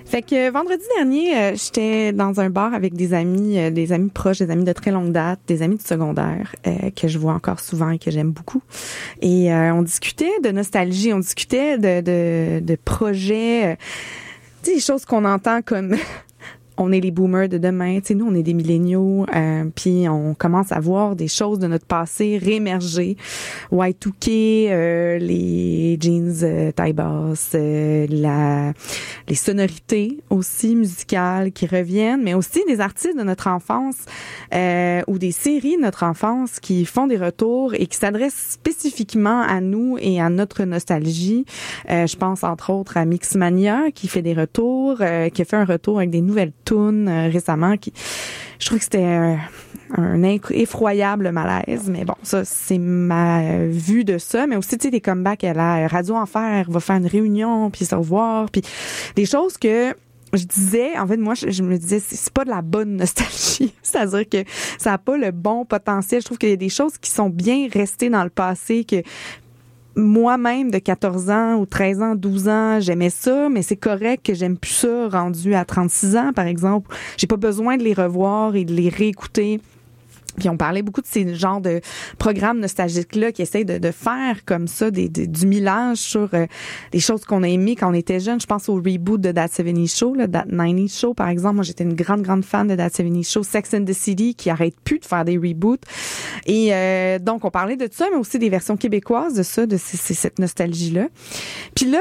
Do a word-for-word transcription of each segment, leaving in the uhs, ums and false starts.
Fait que vendredi dernier, euh, j'étais dans un bar avec des amis, euh, des amis proches, des amis de très longue date, des amis du secondaire euh, que je vois encore souvent et que j'aime beaucoup. Et euh, on discutait de nostalgie, on discutait de de, de projets, euh, tu sais, des choses qu'on entend comme on est les boomers de demain, tu sais, nous on est des milléniaux, euh, puis on commence à voir des choses de notre passé réémerger. Y deux K, euh, les jeans euh, taille basse, euh, la, les sonorités aussi musicales qui reviennent, mais aussi des artistes de notre enfance euh, ou des séries de notre enfance qui font des retours et qui s'adressent spécifiquement à nous et à notre nostalgie. Euh, je pense entre autres à Mixmania qui fait des retours, euh, qui a fait un retour avec des nouvelles tunes euh, récemment qui je trouve que c'était euh, un effroyable malaise, mais bon, ça c'est ma vue de ça, mais aussi tu sais des comebacks à la Radio Enfer va faire une réunion puis se revoir puis des choses que je disais, en fait, moi, je, je me disais, c'est, c'est pas de la bonne nostalgie. C'est-à-dire que ça a pas le bon potentiel. Je trouve qu'il y a des choses qui sont bien restées dans le passé que moi-même de quatorze ans ou treize ans, douze ans, j'aimais ça, mais c'est correct que j'aime plus ça rendu à trente-six ans, par exemple. J'ai pas besoin de les revoir et de les réécouter. Puis on parlait beaucoup de ces genres de programmes nostalgiques-là qui essayent de, de faire comme ça des, des, du millage sur euh, des choses qu'on a aimées quand on était jeune. Je pense au reboot de That seventies Show, là, That nineties Show, par exemple. Moi, j'étais une grande, grande fan de That seventies Show. Sex and the City, qui arrête plus de faire des reboots. Et euh, donc, on parlait de ça, mais aussi des versions québécoises de ça, de c- c- cette nostalgie-là. Puis là,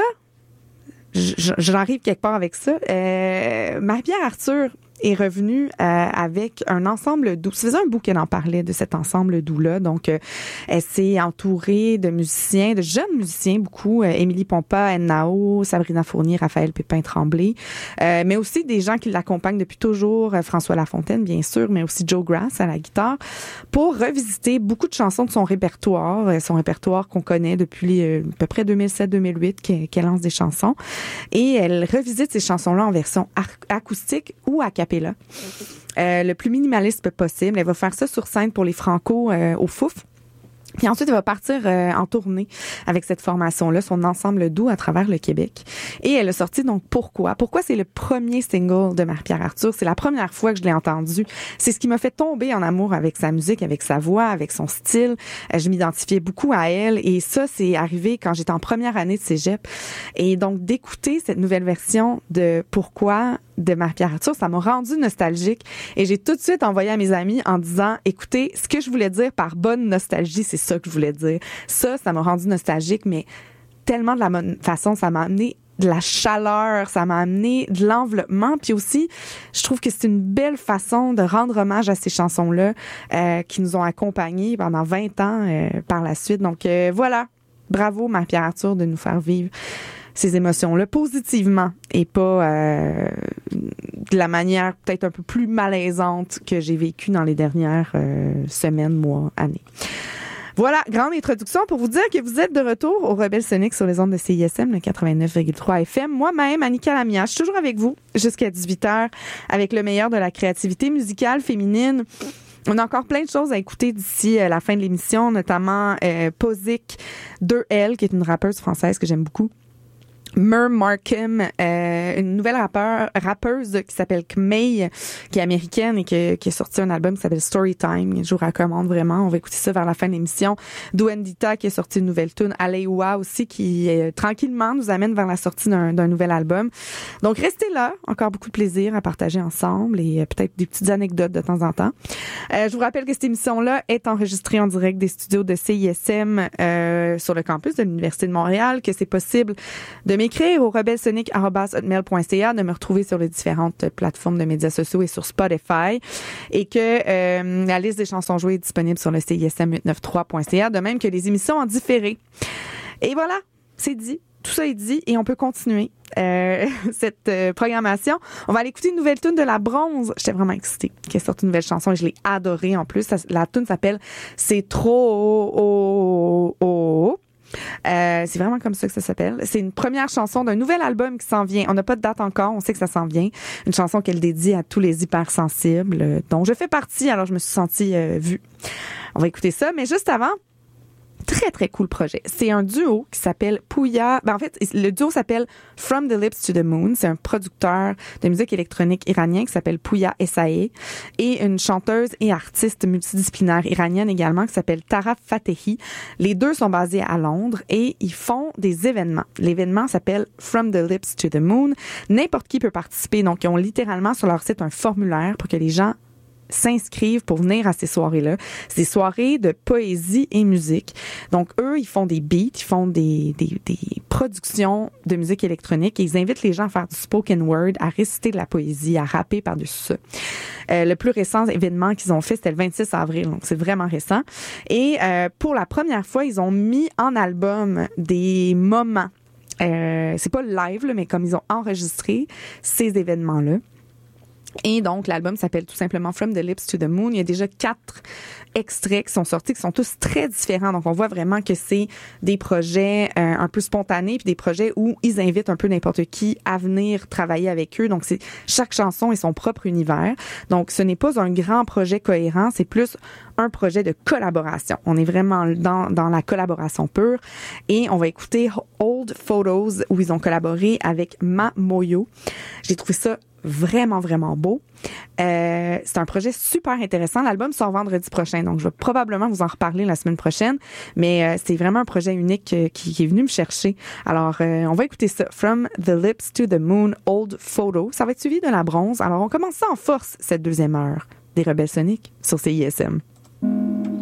j'arrive quelque part avec ça. Euh, Marie-Pierre Arthur est revenue euh, avec un ensemble doux. Ça faisait un bout qu'elle en parlait de cet ensemble doux-là. Donc, euh, elle s'est entourée de musiciens, de jeunes musiciens, beaucoup. Euh, Émilie Pompa, Anne Nao, Sabrina Fournier, Raphaël Pépin-Tremblay. Euh, mais aussi des gens qui l'accompagnent depuis toujours. Euh, François Lafontaine, bien sûr, mais aussi Joe Grass à la guitare. Pour revisiter beaucoup de chansons de son répertoire. Euh, son répertoire qu'on connaît depuis euh, à peu près deux mille sept deux mille huit qu'elle, qu'elle lance des chansons. Et elle revisite ces chansons-là en version ar- acoustique ou a cappella. Euh, le plus minimaliste possible. Elle va faire ça sur scène pour les Franco euh, au Fouf. Puis ensuite, elle va partir euh, en tournée avec cette formation-là, son ensemble doux à travers le Québec. Et elle a sorti donc Pourquoi. Pourquoi c'est le premier single de Marie-Pierre Arthur. C'est la première fois que je l'ai entendu. C'est ce qui m'a fait tomber en amour avec sa musique, avec sa voix, avec son style. Euh, je m'identifiais beaucoup à elle. Et ça, c'est arrivé quand j'étais en première année de cégep. Et donc, d'écouter cette nouvelle version de Pourquoi de Marie-Pierre Arthur, ça m'a rendu nostalgique. Et j'ai tout de suite envoyé à mes amis en disant, écoutez, ce que je voulais dire par bonne nostalgie, c'est ça que je voulais dire. Ça, ça m'a rendu nostalgique, mais tellement de la bonne façon, ça m'a amené de la chaleur, ça m'a amené de l'enveloppement, puis aussi, je trouve que c'est une belle façon de rendre hommage à ces chansons-là euh, qui nous ont accompagnés pendant vingt ans euh, par la suite. Donc euh, voilà, bravo Marie-Pierre Arthur de nous faire vivre ces émotions-là positivement et pas euh, de la manière peut-être un peu plus malaisante que j'ai vécue dans les dernières euh, semaines, mois, années. Voilà, grande introduction pour vous dire que vous êtes de retour au Rebelle Sonic sur les ondes de C I S M, le quatre-vingt-neuf virgule trois F M. Moi-même, Annika Lamia, je suis toujours avec vous jusqu'à dix-huit heures avec le meilleur de la créativité musicale féminine. On a encore plein de choses à écouter d'ici euh, la fin de l'émission, notamment euh, Posic deux L, qui est une rappeuse française que j'aime beaucoup. Mer Markham, euh, une nouvelle rappeur, rappeuse qui s'appelle Kmei, qui est américaine et qui, qui a sorti un album qui s'appelle Storytime. Je vous recommande vraiment. On va écouter ça vers la fin de l'émission. Duendita qui a sorti une nouvelle tune. Alewa aussi qui euh, tranquillement nous amène vers la sortie d'un, d'un nouvel album. Donc restez là. Encore beaucoup de plaisir à partager ensemble et euh, peut-être des petites anecdotes de temps en temps. Euh, je vous rappelle que cette émission-là est enregistrée en direct des studios de C I S M euh, sur le campus de l'Université de Montréal, que c'est possible de m'écrire au rebelsonic arobase hotmail point c a, de me retrouver sur les différentes plateformes de médias sociaux et sur Spotify, et que euh, la liste des chansons jouées est disponible sur le C I S M huit cent quatre-vingt-treize point c a, de même que les émissions en différé. Et voilà, c'est dit. Tout ça est dit et on peut continuer euh, cette euh, programmation. On va aller écouter une nouvelle tune de La Bronze. J'étais vraiment excitée qu'elle sorte une nouvelle chanson et je l'ai adorée en plus. Ça, la tune s'appelle C'est trop oh, oh, oh. Euh, c'est vraiment comme ça que ça s'appelle. C'est une première chanson d'un nouvel album qui s'en vient. On n'a pas de date encore, on sait que ça s'en vient. Une chanson qu'elle dédie à tous les hypersensibles, euh, dont je fais partie, alors je me suis sentie euh, vue. On va écouter ça, mais juste avant, très, très cool projet. C'est un duo qui s'appelle Pouya. Ben, en fait, le duo s'appelle From the Lips to the Moon. C'est un producteur de musique électronique iranien qui s'appelle Pouya Essaye et une chanteuse et artiste multidisciplinaire iranienne également qui s'appelle Tara Fatehi. Les deux sont basés à Londres et ils font des événements. L'événement s'appelle From the Lips to the Moon. N'importe qui peut participer. Donc, ils ont littéralement sur leur site un formulaire pour que les gens s'inscrivent pour venir à ces soirées-là. C'est des soirées de poésie et musique. Donc, eux, ils font des beats, ils font des, des, des productions de musique électronique et ils invitent les gens à faire du spoken word, à réciter de la poésie, à rapper par-dessus ça. Euh, le plus récent événement qu'ils ont fait, c'était le vingt-six avril, donc c'est vraiment récent. Et euh, pour la première fois, ils ont mis en album des moments. Euh, c'est pas live, là, mais comme ils ont enregistré ces événements-là. Et donc, l'album s'appelle tout simplement From the Lips to the Moon. Il y a déjà quatre extraits qui sont sortis, qui sont tous très différents. Donc, on voit vraiment que c'est des projets euh, un peu spontanés, puis des projets où ils invitent un peu n'importe qui à venir travailler avec eux. Donc, c'est chaque chanson est son propre univers. Donc, ce n'est pas un grand projet cohérent, c'est plus un projet de collaboration. On est vraiment dans, dans la collaboration pure. Et on va écouter Old Photos, où ils ont collaboré avec Ma Moyo. J'ai trouvé ça vraiment, vraiment beau. Euh, c'est un projet super intéressant. L'album sort vendredi prochain, donc je vais probablement vous en reparler la semaine prochaine, mais euh, c'est vraiment un projet unique euh, qui, qui est venu me chercher. Alors, euh, on va écouter ça. From the Lips to the Moon, Old Photo. Ça va être suivi de la bronze. Alors, on commence ça en force, cette deuxième heure des Rebelles Soniques sur C I S M.